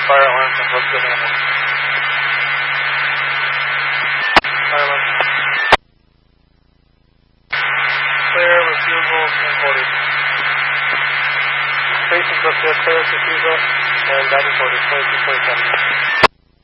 Fire alarm from Brooksville Animal. Fire alarm. Clear, refusal, imported. Station Brooksville, clear, refusal, and guidance order 2227.